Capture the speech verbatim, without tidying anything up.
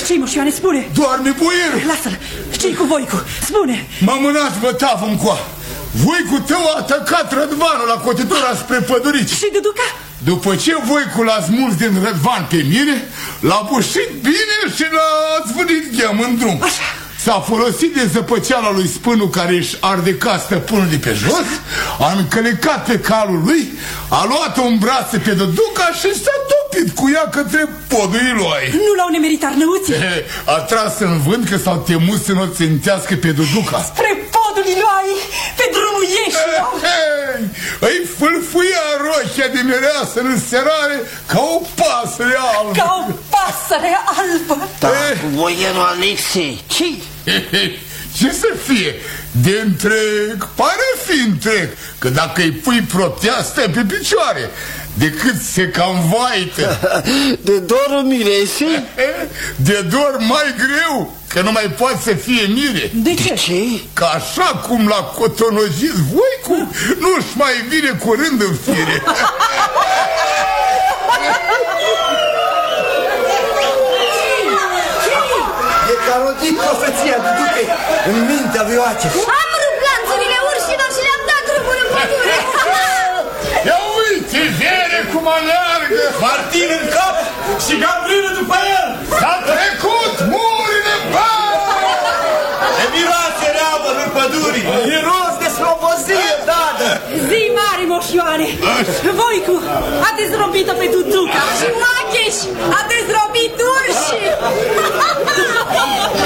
Ce-i, moșioane, spune? Doarme boierul. Lasă-l, ce-i cu Voicu? Spune. M-am mânat vă tavă încoa. Voicu tău a atacat Rădvanul la cotitura spre Pădurici. Și Duduca? După ce Voicu l-a smuls din Rădvan pe mine, l-a bușit bine și l-a zvârlit gheam în drum. Așa. S-a folosit de zăpăceala lui Spânu, care își ardeca stăpânul de pe jos, a încălecat pe calul lui, a luat-o în brațe pe Duduca și s-a topit cu ea către podul Iloi. Nu l-au nemerit arnăuții? A tras în vânt că s-au temut să nu țintească pe Duduca. Spre podul Iloi, pe drumul ieșilor. Îi fâlfâia roșia de mireasă în serare ca o pasăre albă. Ca o pasăre albă. Da, boierul Alexei, ce-i? Ce să fie? De întreg, pare fi întreg, că dacă îi pui proptea, stă pe picioare, decât se cam vaită. De dor mirese? De dor mai greu, că nu mai poate să fie mire. De ce? De ce? Că așa cum l-a cotonojit Voicu, nu-și mai vine curând în fire. Carotit profeția Duducei în mintea lui Oace. Am rupt lanțurile urșilor și le-am dat drumul în pădure. Ia uite, vere cum aleargă! Martin în cap și Gabrielă după el. S-a trecut murile în bar! De miroase reabă în pădurii. Miros de slobozie, dadă. Zi mare, moșioane. Voicu a dezrobit-o pe Duduca. Și Macheș a dezrobit urși.